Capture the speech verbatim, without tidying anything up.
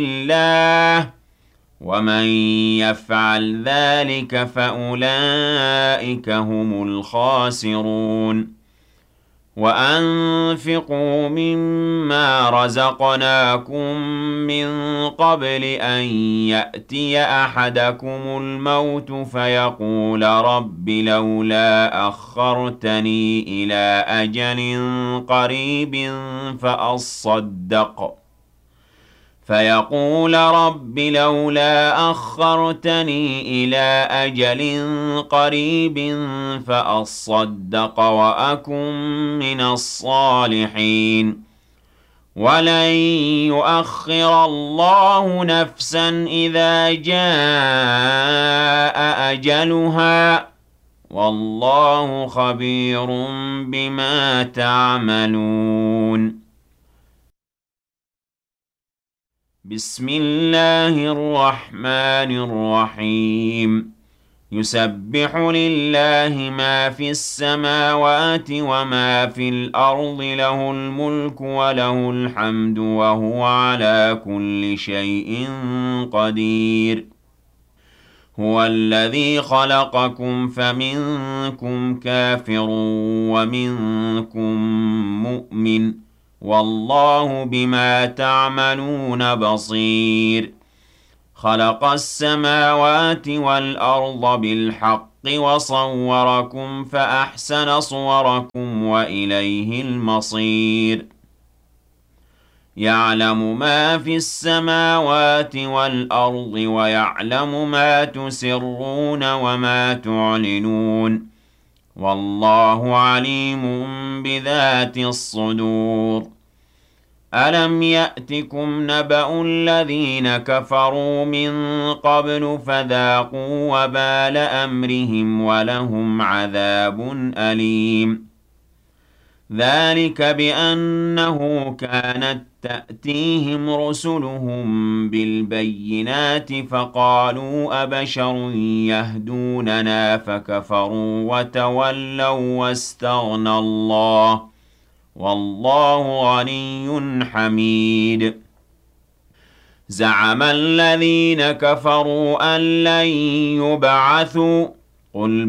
الله ومن يفعل ذلك فأولئك هم الخاسرون وأنفقوا مما رزقناكم من قبل أن يأتي أحدكم الموت فيقول رب لولا أخرتني إلى أجل قريب فأصدق فيقول رب لولا أخرتني إلى أجل قريب فأصدق وأكن من الصالحين ولن يؤخر الله نفسا إذا جاء أجلها والله خبير بما تعملون بسم الله الرحمن الرحيم يسبح لله ما في السماوات وما في الأرض له الملك وله الحمد وهو على كل شيء قدير هو الذي خلقكم فمنكم كافر ومنكم مؤمن والله بما تعملون بصير خلق السماوات والأرض بالحق وصوركم فأحسن صوركم وإليه المصير يعلم ما في السماوات والأرض ويعلم ما تسرون وما تعلنون والله عليم بذات الصدور ألم يأتكم نبأ الذين كفروا من قبل فذاقوا وبال أمرهم ولهم عذاب أليم ذلك بأنه كانت تأتيهم رسلهم بالبينات فقالوا أبشر يهدوننا فكفروا وتولوا واستغنى الله والله غني حميد زعم الذين كفروا أن لن يبعثوا قل